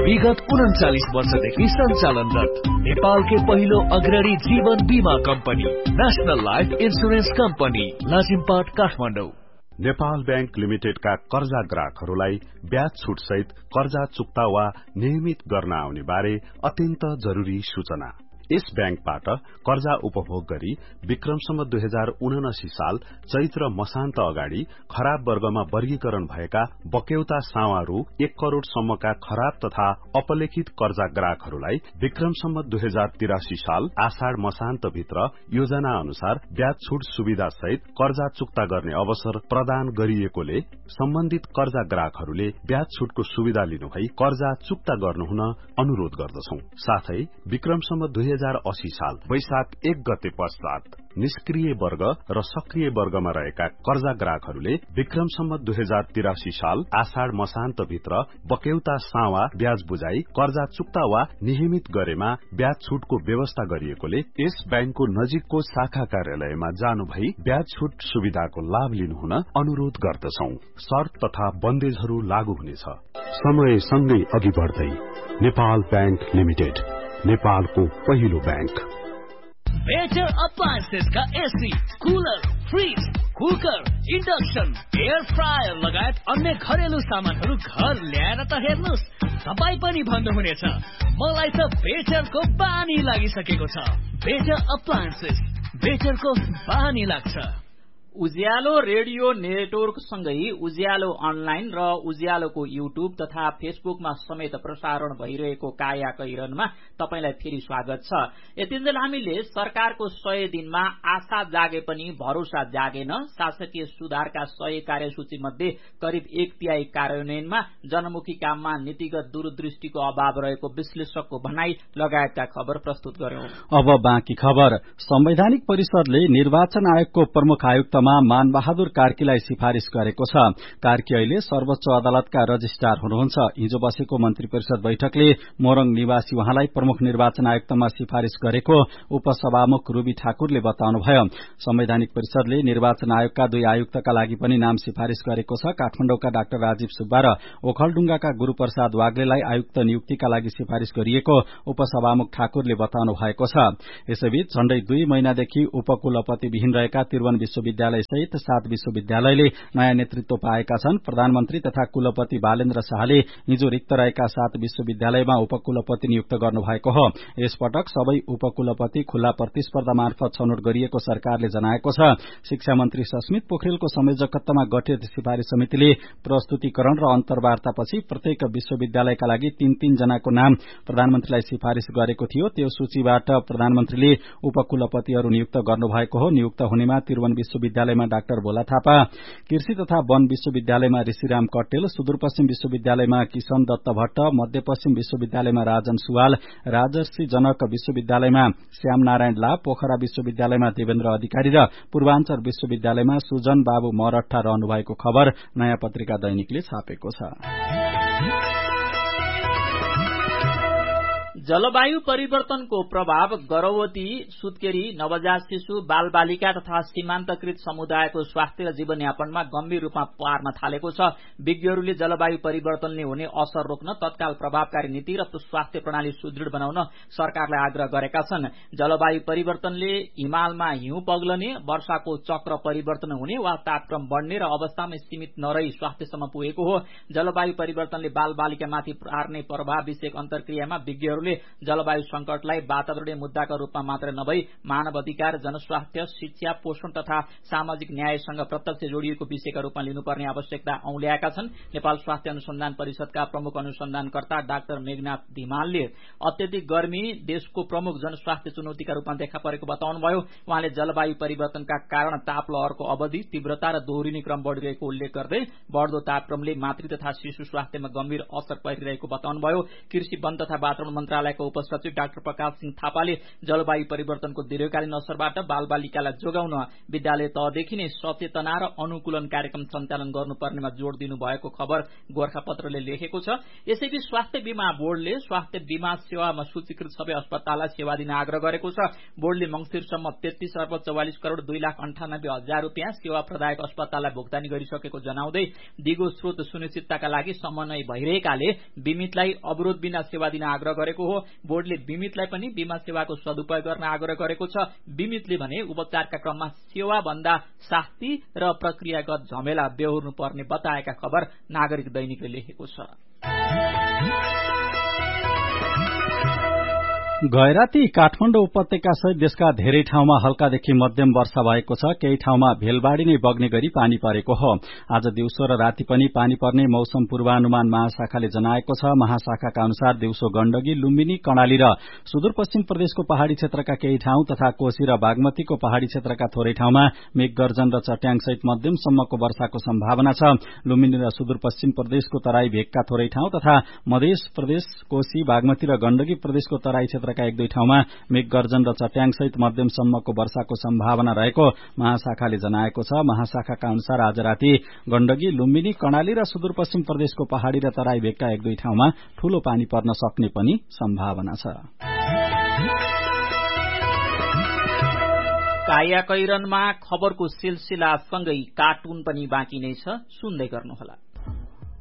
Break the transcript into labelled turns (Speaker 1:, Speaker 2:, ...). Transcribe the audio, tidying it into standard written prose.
Speaker 1: विगत 39 वर्षदेखि सञ्चालनरत नेपालकै पहिलो अग्रणी जीवन बीमा company national life insurance company Lazimpat Kathmandu.
Speaker 2: Nepal bank लिमिटेडका कर्जा ग्राहकहरूलाई ब्याज छुट सहित कर्जा चुक्ता वा नियमित गर्न आउने बारे अत्यन्त जरुरी सूचना। यस बैंकबाट कर्जा उपभोग गरी विक्रमसम्म 2079 साल चैत्र मसान्त अगाडि खराब वर्गमा वर्गीकरण भएका बक्यौता सावा रु 1 करोड़ सम्मका खराब तथा अपलेखित कर्जा ग्राहकहरूलाई विक्रमसम्म 2083 साल आषाढ़ मसान्त भित्र योजना अनुसार ब्याज छुट सुविधा सहित कर्जा चुक्ता गर्ने अवसर प्रदान गरिएकोले सम्बन्धित कर्जा ग्राहकहरूले ब्याज छुटको सुविधा लिनुभई कर्जा चुक्ता गर्नुहुन अनुरोध गर्दछौं। साथै विक्रमसम्म 2080 साल वैशाख 1 गते पश्चात निष्क्रिय वर्ग र सक्रिय वर्गमा रहेका कर्जा ग्राहकहरूले विक्रमसम्म 2083 साल आषाढ़ मसान्त भित्र बक्यौता सावा ब्याज बुझाई कर्जा चुक्ता वा नियमित गरेमा ब्याज छुटको व्यवस्था गरिएकोले यस बैंकको नजिकको शाखा कार्यालयमा जानु भई ब्याज छुट सुविधाको लाभ लिनुहुन अनुरोध गर्दछौं। शर्त तथा बन्देजहरू लागू हुनेछ। समय सँगै अघि बढ्दै नेपाल बैंक लिमिटेड, नेपालको पहिलो बैंक।
Speaker 1: बेटर अप्लायन्सेस का AC, cooler, fridge, cooker, induction, air fryer लगायत अन्य घरेलु सामानहरू घर ल्याएर त हेर्नुस्, तपाई पनि भन्नुहुनेछ मलाई त बेटरको बानी लागिसकेको छ। बेटर अप्लायन्सेस, बेटरको बानी लाग्छ।
Speaker 3: उज्यालो रेडियो नेटवर्क सँगै उज्यालो अनलाइन र उज्यालोको युट्युब तथा फेसबुकमा समेत प्रसारण भइरहेको काया कैरनमा तपाईलाई फेरि स्वागत छ। यतिन्जेल हामीले सरकारको 100 दिनमा आशा जागे पनि भरोसा जागेन, शासकीय सुधारका 100 कार्यसूची मध्ये करिब 1/3 कार्यान्वयनमा जनमुखी काममा नीतिगत दूरदृष्टिको अभाव रहेको विश्लेषकको भनाई लगायतका खबर प्रस्तुत गर्यौं।
Speaker 4: अब बाँकी खबर। संवैधानिक परिषदले निर्वाचन आयोगको प्रमुख आयुक्त मानबहादुर कार्कीलाई सिफारिश गरेको छ। कार्की अहिले सर्वोच्च अदालतका रजिस्ट्रार हुनुहुन्छ। हिजो बसेको मन्त्री परिषद बैठकले मोरङ निवासी उहाँलाई प्रमुख निर्वाचन आयुक्तमा सिफारिश गरेको उपसभामुख रूबी ठाकुरले बताउनुभयो। संवैधानिक परिषदले निर्वाचन आयोगका 2 आयुक्तका लागि पनि नाम सिफारिश गरेको छ। काठमाडौँका डाक्टर राजीव सुब्बा र ओखलढुंगाका गुरूप्रसाद वाग्लेलाई आयुक्त नियुक्तिका लागि सिफारिश गरिएको उपसभामुख ठाकुरले बताउनु भएको छ। यसैबीच झण्डै 2 महिनादेखि उपकुलपति विहीन रहेका त्रिभुवन विश्वविद्यालय सहित 7 विश्वविद्यालयले नयाँ नेतृत्व पाएका छन्। प्रधानमन्त्री तथा कुलपति बालेन्द्र शाहले हिजो रिक्त रहेका 7 विश्वविद्यालयमा उपकुलपति नियुक्त गर्नुभएको हो। यसपटक सबै उपकुलपति खुल्ला प्रतिस्पर्धा मार्फत छनौट गरिएको सरकारले जनाएको छ। शिक्षा मन्त्री सस्मित पोखरेलको संयोजकत्वमा गठित सिफारिश समितिले प्रस्तुतिकरण र अन्तर्वार्तापछि प्रत्येक विश्वविद्यालयका लागि 3-3 जनाको नाम प्रधानमन्त्रीलाई सिफारिश गरेको थियो। त्यो सूचीबाट प्रधानमन्त्रीले उपकुलपतिहरू नियुक्त गर्नुभएको हो। नियुक्त हुनेमा त्रिभुवन विश्वविद्यालयमा डाक्टर भोला थापा, कृषि तथा वन विश्वविद्यालयमा ऋषिराम कट्टेल, सुदूरपश्चिम विश्वविद्यालयमा किशन दत्त भट्ट, मध्यपश्चिम विश्वविद्यालयमा राजन सुवाल, राजर्षि जनक विश्वविद्यालयमा श्याम नारायण लाभ, पोखरा विश्वविद्यालयमा देवेन्द्र अधिकारी र पूर्वाञ्चल विश्वविद्यालयमा सुजन बाबु मरठा रहनुभएको खबर नयाँ पत्रिका दैनिकले छापेको छ।
Speaker 3: जलवायु परिवर्तनको प्रभाव गर्भवती, सुत्केरी, नवजात शिशु, बालबालिका तथा सीमान्तकृत समुदायको स्वास्थ्य र जीवनयापनमा गम्भीर रूपमा पार्न थालेको छ। विज्ञहरूले जलवायु परिवर्तनले हुने असर रोक्न तत्काल प्रभावकारी नीति र स्वास्थ्य प्रणाली सुदृढ बनाउन सरकारलाई आग्रह गरेका छन्। जलवायु परिवर्तनले हिमालमा हिउँ पग्लने, वर्षाको चक्र परिवर्तन हुने वा तापक्रम बढ्ने र अवस्थामा सीमित नरही स्वास्थ्यसम्म पुगेको हो। जलवायु परिवर्तनले बालबालिकामाथि पार्ने प्रभाव विषयक अन्तर्क्रियामा विज्ञहरूले जलवायु संकटलाई वातावरणीय मुद्दाका रूपमा मात्र नभई मानव अधिकार, जनस्वास्थ्य, शिक्षा, पोषण तथा सामाजिक न्यायसँग प्रत्यक्ष जोडिएको विषयका रूपमा लिनुपर्ने आवश्यकता औल्याएका छन्। नेपाल स्वास्थ्य अनुसन्धान परिषदका प्रमुख अनुसन्धानकर्ता डाक्टर मेघनाथ धिमालले अत्यधिक गर्मी देशको प्रमुख जनस्वास्थ्य चुनौतीका रूपमा देखा परेको बताउनुभयो। उहाँले जलवायु परिवर्तनका कारण तापलहरको अवधि, तीव्रता र दोहोरिने क्रम बढ़िरहेको उल्लेख गर्दै बढ़दो तापक्रमले मातृ तथा शिशु स्वास्थ्यमा गम्भीर असर परिरहेको बताउनुभयो। कृषि, वन तथा वातावरण मन्त्रालय मन्त्रालयको उपसचिव डाक्टर प्रकाश सिंह थापाले जलवायु परिवर्तनको दीर्घकालीन असरबाट बालबालिकालाई जोगाउन विद्यालय तहदेखि नै सचेतना र अनुकूलन कार्यक्रम सञ्चालन गर्नुपर्नेमा जोड़ दिनुभएको खबर गोरखापत्रले लेखेको छ। यसैबीच स्वास्थ्य बीमा बोर्डले स्वास्थ्य बीमा सेवामा सूचीकृत सबै अस्पताललाई सेवा दिन आग्रह गरेको छ। बोर्डले मंसिरसम्म 33 अर्ब 44 करोड़ 2,98,000 रूपियाँ सेवा प्रदायक अस्पताललाई भुक्तानी गरिसकेको जनाउँदै दिगो स्रोत सुनिश्चितताका लागि समन्वय भइरहेकाले बीमितलाई अवरोध बिना सेवा दिन आग्रह गरेको हो। बोर्डले बीमितलाई पनि बीमा सेवाको सदुपयोग गर्न आग्रह गरेको छ। बीमितले भने उपचारका क्रममा सेवा भन्दा शास्ति र प्रक्रियागत झमेला बेहोर्नु पर्ने बताएका खबर नागरिक दैनिकले लेखेको छ।
Speaker 4: गैराती काठमाडौँ उपत्यका सहित देशका धेरै ठाउँमा हल्कादेखि मध्यम वर्षा भएको छ। केही ठाउँमा भेलबाढ़ी नै बग्ने गरी पानी परेको हो। आज दिउँसो र राति पनि पानी पर्ने मौसम पूर्वानुमान महाशाखाले जनाएको छ। महाशाखाका अनुसार दिउँसो गण्डकी, लुम्बिनी, कर्णाली र सुदूरपश्चिम प्रदेशको पहाड़ी क्षेत्रका केही ठाउँ तथा कोशी र बागमतीको पहाड़ी क्षेत्रका थोरै ठाउँमा मेघगर्जन र चट्याङ सहित मध्यमसम्मको वर्षाको सम्भावना छ। लुम्बिनी र सुदूरपश्चिम प्रदेशको तराई भेगका थोरै ठाउँ तथा मध्य प्रदेश, कोशी, बागमती र गण्डकी प्रदेशको तराई क्षेत्रका एक दुई ठाउँमा मेघगर्जन र चट्याङ सहित मध्यमसम्मको वर्षाको सम्भावना रहेको महाशाखाले जनाएको छ। महाशाखाका अनुसार आज राति गण्डकी, लुम्बिनी, कर्णाली र सुदूरपश्चिम प्रदेशको पहाड़ी र तराई भेगका एक दुई ठाउँमा ठूलो पानी पर्न सक्ने पनि सम्भावना छ।
Speaker 3: काया कैरनमा खबरको सिलसिला सँगै कार्टुन पनि बाँकी नै छ, सुन्दै गर्नुहोला।